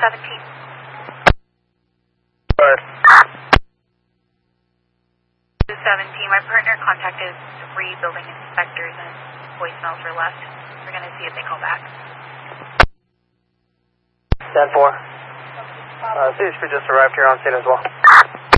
17. Alright. 17. My partner contacted 3 building inspectors and voicemails were left. We're going to see if they call back. 10-4. CHP just arrived here on scene as well.